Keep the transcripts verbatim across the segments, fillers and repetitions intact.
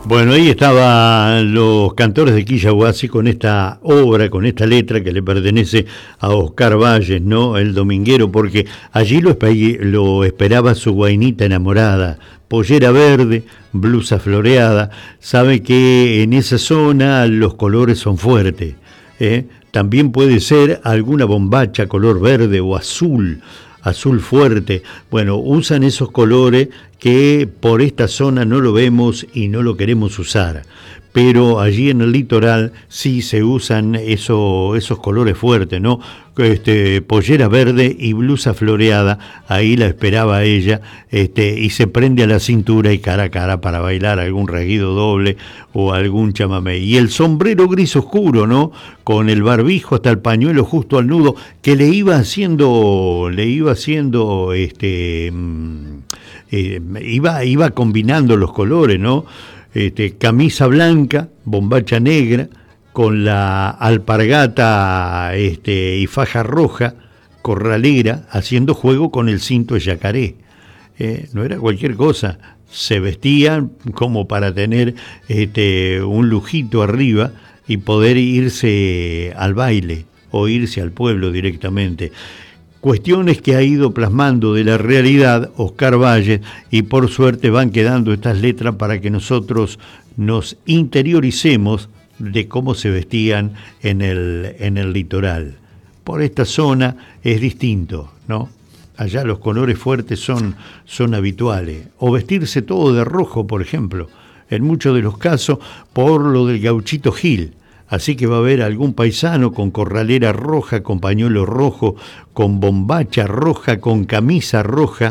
Bueno, ahí estaban los cantores de Quillahuasi con esta obra, con esta letra que le pertenece a Oscar Valles, ¿no? El dominguero, porque allí lo, espe- lo esperaba su guainita enamorada, pollera verde, blusa floreada. Sabe que en esa zona los colores son fuertes, ¿eh? También puede ser alguna bombacha color verde o azul, azul fuerte. Bueno, usan esos colores que por esta zona no lo vemos y no lo queremos usar. Pero allí en el litoral sí se usan eso, esos colores fuertes, ¿no? Este, pollera verde y blusa floreada, ahí la esperaba ella, este, y se prende a la cintura y cara a cara para bailar algún reguido doble o algún chamamé. Y el sombrero gris oscuro, ¿no? Con el barbijo hasta el pañuelo justo al nudo, que le iba haciendo, le iba haciendo, este, eh, iba, iba combinando los colores, ¿no? Este, camisa blanca, bombacha negra, con la alpargata este, y faja roja, corralera, haciendo juego con el cinto de yacaré. Eh, no era cualquier cosa, se vestían como para tener este, un lujito arriba y poder irse al baile o irse al pueblo directamente. Cuestiones que ha ido plasmando de la realidad Oscar Valles, y por suerte van quedando estas letras para que nosotros nos interioricemos de cómo se vestían en el, en el litoral. Por esta zona es distinto, ¿no? Allá los colores fuertes son, son habituales. O vestirse todo de rojo, por ejemplo, en muchos de los casos por lo del gauchito Gil. Así que va a haber algún paisano con corralera roja, con pañuelo rojo, con bombacha roja, con camisa roja,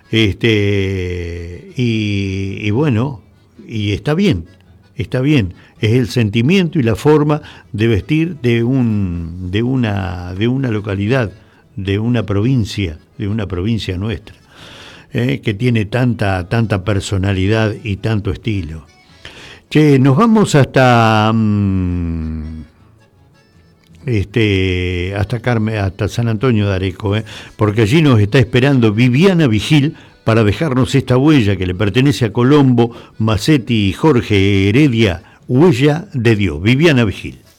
este, y, y bueno, y está bien, está bien. Es el sentimiento y la forma de vestir de un, de una, de una localidad, de una provincia, de una provincia nuestra, eh, que tiene tanta, tanta personalidad y tanto estilo. Che, nos vamos hasta mmm, este hasta Carme, hasta San Antonio de Areco, ¿eh? Porque allí nos está esperando Viviana Vigil para dejarnos esta huella que le pertenece a Colombo, Macetti y Jorge Heredia, Huella de Dios. Viviana Vigil.